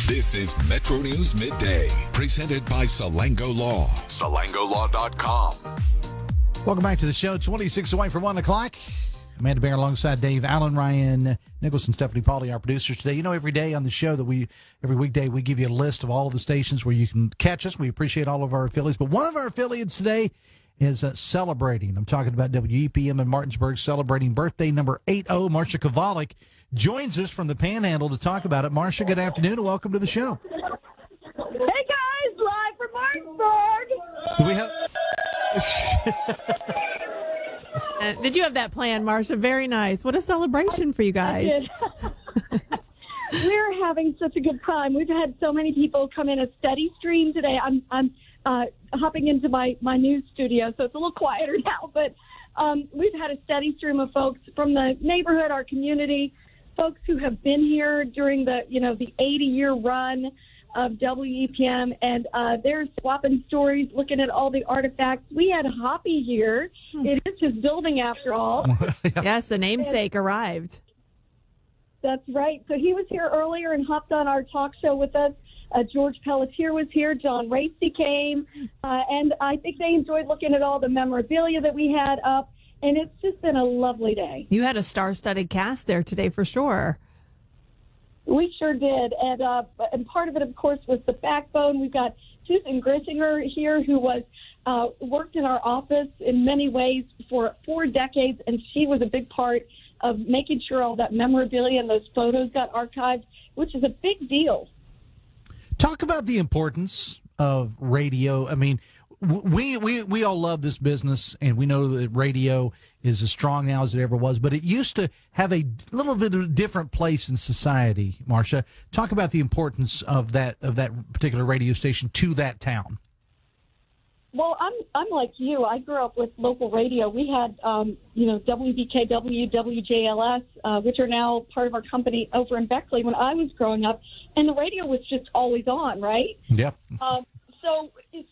This is Metro News Midday, presented by Salango Law. SalangoLaw.com. Welcome back to the show. 26 away from 1 o'clock. Amanda Bear alongside Dave Allen, Ryan Nicholson, Stephanie Pauly, our producers today. You know, every day on the show every weekday, we give you a list of all of the stations where you can catch us. We appreciate all of our affiliates. But one of our affiliates today is celebrating. I'm talking about WEPM in Martinsburg, celebrating birthday number 80. Marcia Kovalik joins us from the Panhandle to talk about it. Marcia, good afternoon and welcome to the show. Hey, guys, live from Martinsburg. Do we have... Did you have that plan, Marcia? Very nice. What a celebration for you guys. We're having such a good time. We've had so many people come in a steady stream today. I'm hopping into my news studio, so it's a little quieter now. But we've had a steady stream of folks from the neighborhood, our community, folks who have been here during the 80-year run of WEPM, and they're swapping stories, looking at all the artifacts. We had Hoppy here. It is his building, after all. Yes, the namesake arrived. That's right. So he was here earlier and hopped on our talk show with us. George Pelletier was here. John Racy came. And I think they enjoyed looking at all the memorabilia that we had up. And it's just been a lovely day. You had a star-studded cast there today for sure. We sure did. And part of it, of course, was the backbone. We've got Susan Grisinger here, who was worked in our office in many ways for 4 decades, and she was a big part of making sure all that memorabilia and those photos got archived, which is a big deal. Talk about the importance of radio. I mean, we all love this business, and we know that radio is as strong now as it ever was, but it used to have a little bit of a different place in society. Marcia, talk about the importance of that particular radio station to that town. Well, I'm like you. I grew up with local radio. We had, WBKW, WJLS, which are now part of our company over in Beckley when I was growing up, and the radio was just always on, right? Yep. So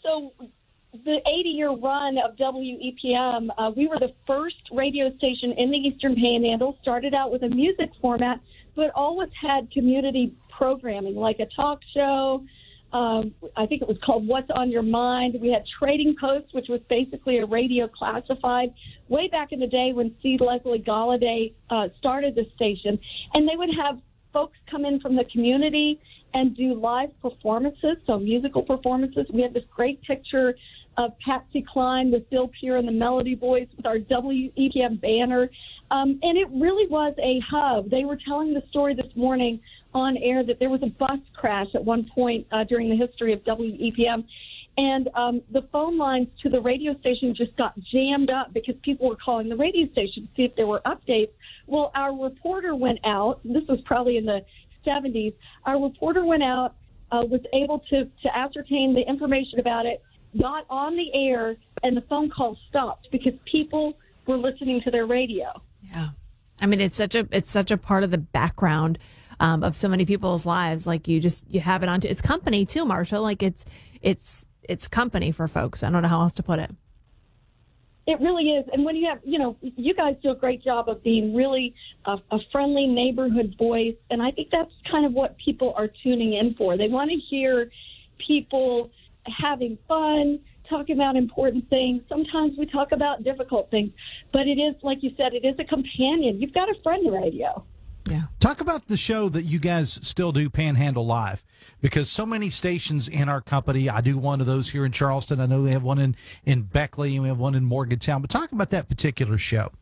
the 80-year run of WEPM, we were the first radio station in the Eastern Panhandle, started out with a music format, but always had community programming, like a talk show. I think it was called What's on Your Mind. We had Trading Post, which was basically a radio classified, way back in the day when C. Leslie Galladay started the station. And they would have folks come in from the community and do live performances, so musical performances. We had this great picture of Patsy Cline with Bill Peer and the Melody Boys with our WEPM banner. And it really was a hub. They were telling the story this morning on air that there was a bus crash at one point during the history of WEPM. And the phone lines to the radio station just got jammed up because people were calling the radio station to see if there were updates. Well, our reporter went out. This was probably in the 70s. Our reporter went out, was able to ascertain the information about it, got on the air, and the phone call stopped because people were listening to their radio. Yeah. I mean, it's such a part of the background of so many people's lives. Like you have it on. It's company too, Marcia. Like it's company for folks. I don't know how else to put it. It really is. And when you have, you guys do a great job of being really a friendly neighborhood voice. And I think that's kind of what people are tuning in for. They want to hear people having fun, talking about important things. Sometimes we talk about difficult things. But it is, like you said, it is a companion. You've got a friend radio. Yeah. Talk about the show that you guys still do, Panhandle Live, because so many stations in our company. I do one of those here in Charleston. I know they have one in Beckley, and we have one in Morgantown. But talk about that particular show.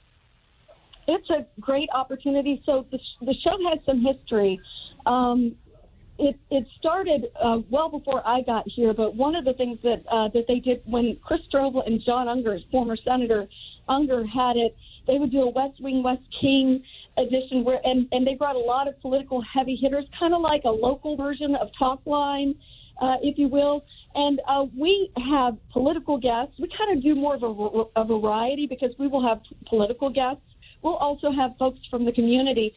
It's a great opportunity. So the show has some history. It started well before I got here, but one of the things that they did when Chris Strobel and John Unger, former Senator Unger, had it, they would do a West Wing, West King edition where, and they brought a lot of political heavy hitters, kind of like a local version of Talk Line, if you will. And we have political guests. We kind of do more of a variety because we will have political guests. We'll also have folks from the community.